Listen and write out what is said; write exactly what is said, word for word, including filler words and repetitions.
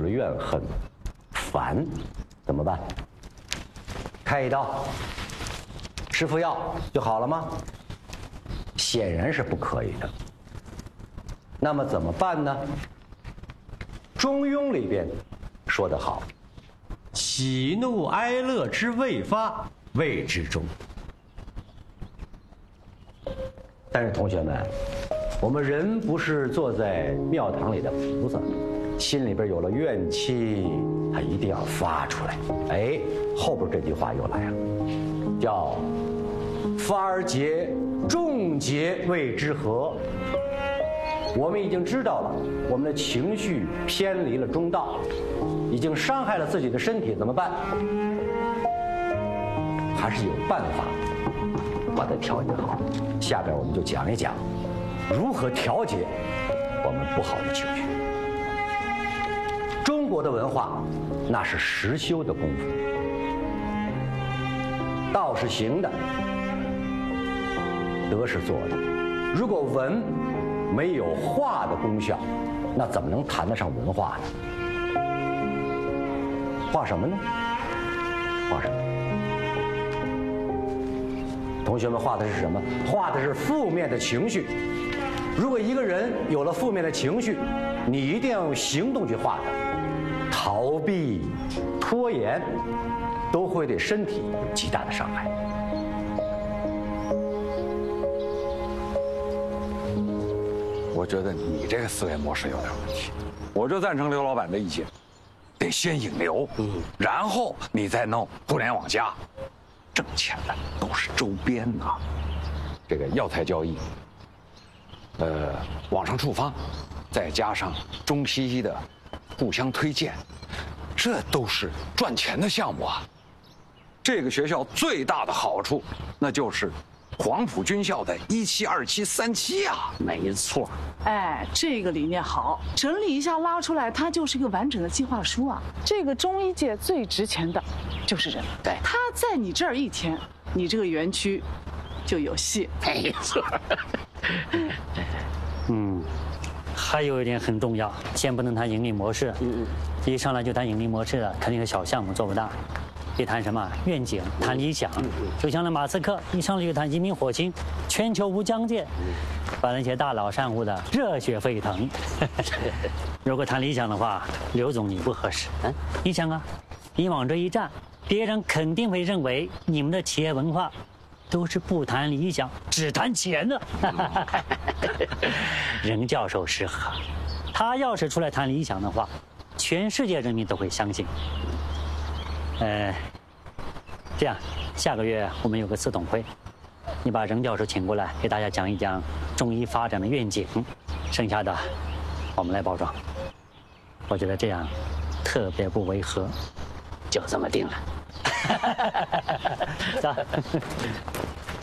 怨恨，烦，怎么办？开一刀，吃副药就好了吗？显然是不可以的。那么怎么办呢？中庸里边说得好， 喜怒哀乐之未发，谓之中。 但是同学们，我们人不是坐在庙堂里的菩萨，心里边有了怨气，他一定要发出来。哎，后边这句话又来了，叫发而竭，众竭谓之和。我们已经知道了，我们的情绪偏离了中道，已经伤害了自己的身体，怎么办？还是有办法把它调节好。下边我们就讲一讲如何调节我们不好的情绪。中国的文化那是实修的功夫，道是行的，德是做的。如果文没有化的功效，那怎么能谈得上文化呢？画什么呢？画什么？同学们，画的是什么？画的是负面的情绪。如果一个人有了负面的情绪，你一定要用行动去化它。逃避、拖延，都会对身体有极大的伤害。 我觉得你这个思维模式有点问题，我就赞成刘老板的意见，得先引流，嗯，然后你再弄互联网加，挣钱的都是周边呐，这个药材交易，呃，网上处方，再加上中西医的互相推荐，这都是赚钱的项目啊。这个学校最大的好处，那就是黄埔军校的一期、二期、三期啊， 没错。 哎，这个理念好，整理一下拉出来，它就是一个完整的计划书啊。这个中医界最值钱的就是人， 对， 他在你这儿一天，你这个园区就有戏。 没错。 嗯，还有一点很重要，先不能谈盈利模式。嗯，一上来就谈盈利模式的，肯定是小项目做不大。得谈什么愿景，谈理想，就像那马斯克一上来就谈移民火星，全球无疆界，把那些大佬散户的热血沸腾。如果谈理想的话，刘总你不合适。嗯，你想啊，你往这一站，别人肯定会认为你们的企业文化都是不谈理想，只谈钱的。任教授适合，他要是出来谈理想的话，全世界人民都会相信。呃，这样，下个月我们有个次董会，你把任教授请过来，给大家讲一讲中医发展的愿景，剩下的我们来包装。我觉得这样特别不违和， 就这么定了。 走。